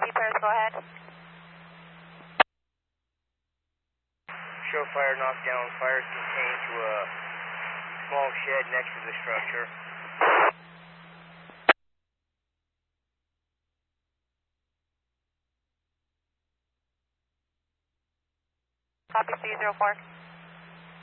Copy, Paris, go ahead. Show fire knockdown. Fire is contained to a small shed next to the structure. Copy, C04.